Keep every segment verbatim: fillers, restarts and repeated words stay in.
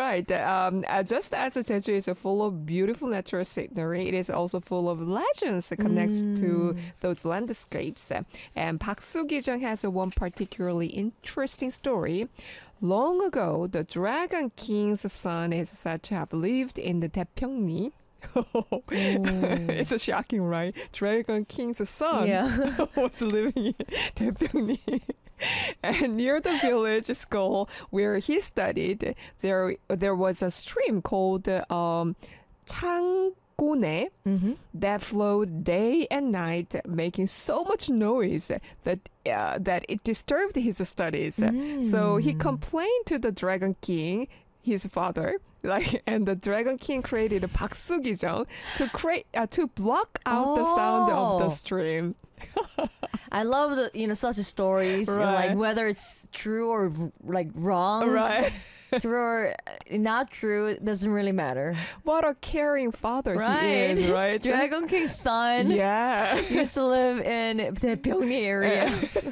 right. Um, uh, just as Jeju is full of beautiful natural scenery, it is also full of legends that connects Mm. to those landscapes. And Park Soo-gi-jeong has a one particularly interesting story. Long ago, the Dragon King's son is said to have lived in the Daepyeongni. It's a shocking, right? Dragon King's son Yeah. was living in Daepyeongni. And near the village school where he studied, there there was a stream called um, Changgone Mm-hmm. that flowed day and night, making so much noise that uh, that it disturbed his studies. So he Mm. complained to the Dragon King, his father, like, and the Dragon King created a Park Soo-gi-jeong to create uh, to block out the sound of the Oh. stream. I love the you know such stories, you know, Right. like whether it's true or like wrong, Right. true or uh, not true, it doesn't really matter. What a caring father Right. he is, right? Dragon King's son Yeah. used to live in the Daepyeongni area.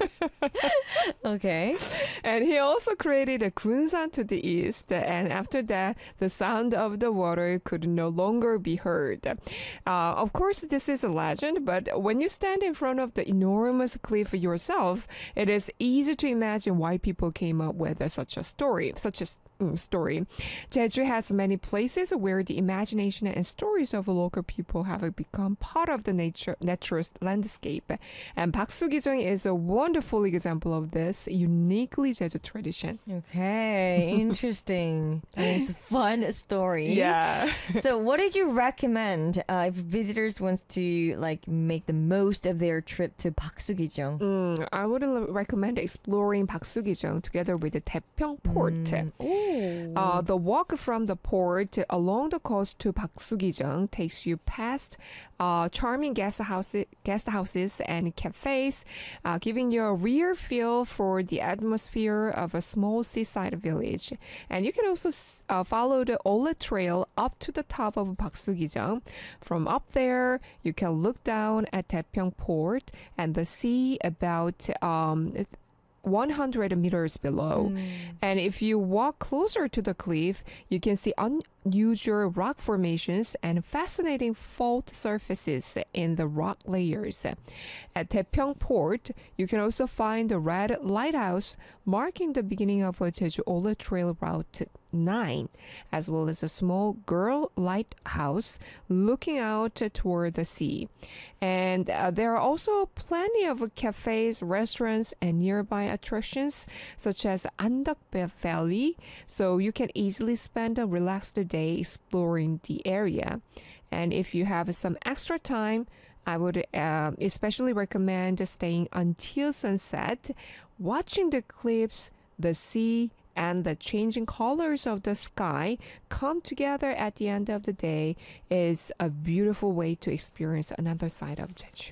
Okay. And he also created a Gunsan to the east, and after that, the sound of the water could no longer be heard. Uh, of course, this is a legend, but when you stand in front of the enormous cliff yourself, it is easy to imagine why people came up with uh, such a story, such a mm, story. Jeju has many places where the imagination and stories of local people have become part of the nature natural landscape. And Park Soo-gi-jeong is a wonderful example of this uniquely Jeju tradition. Okay. Interesting. And it's a fun story. Yeah. So, what did you recommend uh, if visitors want to like make the most of their trip to Park Soo-gi-jeong? Mm, I would l- recommend exploring Park Soo-gi-jeong together with the Daepyeong Port. Mm. Ooh. Uh, the walk from the port along the coast to Park Soo-gi-jeong takes you past uh, charming guest houses, guest houses and cafes, uh, giving you a real feel for the atmosphere of a small seaside village. And you can also s- uh, follow the Ola Trail up to the top of Park Soo-gi-jeong. From up there, you can look down at Daepyeong Port and the sea about um, one hundred meters below. Mm. And if you walk closer to the cliff, you can see unusual rock formations and fascinating fault surfaces in the rock layers. At Daepyeong Port, you can also find the red lighthouse marking the beginning of a Jeju Ola Trail Route nine, as well as a small girl lighthouse looking out toward the sea. And uh, there are also plenty of cafes, restaurants, and nearby attractions such as Andok Valley, so you can easily spend a relaxed day exploring the area. And if you have some extra time, I would uh, especially recommend staying until sunset, watching the cliffs, the sea, and the changing colors of the sky come together at the end of the day is a beautiful way to experience another side of Jeju.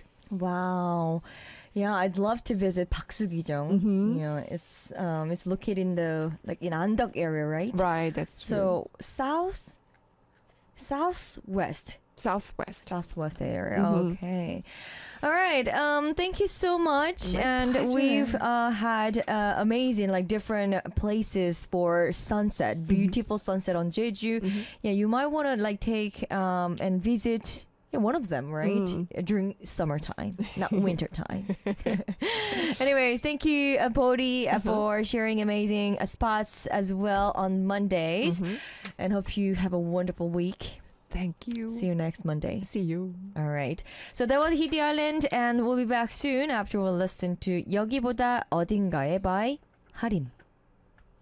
Wow. Yeah, I'd love to visit Park Soo-gi-jeong. Mhm. You know, it's um it's located in the like in Andok area, right? Right, that's true. So south southwest. Southwest. Southwest area. Mhm. Okay. All right. Um thank you so much. My and pleasure. we've uh, had uh, amazing like different places for sunset, beautiful sunset on Jeju. Mhm. Yeah, you might want to like take um and visit yeah, one of them, right? Mm. Uh, During summertime, not wintertime. Anyways, thank you, uh, Bodhi, uh, Mhm. for sharing amazing uh, spots as well on Mondays. Mhm. And hope you have a wonderful week. Thank you. See you next Monday. See you. All right. So that was Hidi Island, and we'll be back soon after we'll listen to 여기보다 어딘가에 by 하림.